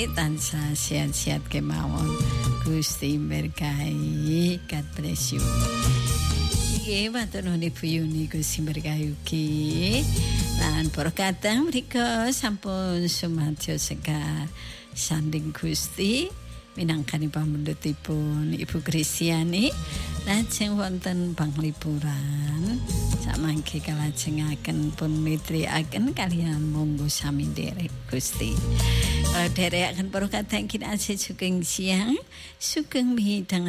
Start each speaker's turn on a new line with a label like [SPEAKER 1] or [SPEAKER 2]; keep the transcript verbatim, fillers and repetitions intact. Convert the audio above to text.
[SPEAKER 1] Gusti tansah sehat-sehat kemawon. Gusti berkahi. God bless you. Iki matur nuwun Ibu Yuni Gusti berkahi ugi. Lan para kadang mriku sampun sumadyo sekar sanding Gusti minangkani pamundhutipun Ibu Kristiani lajeng wonten panglipuran samangke kalajengaken pun mitriaken kaliyan monggo sami nderek Gusti. Derekaken para kadang kinasih sugeng siang sugeng midhang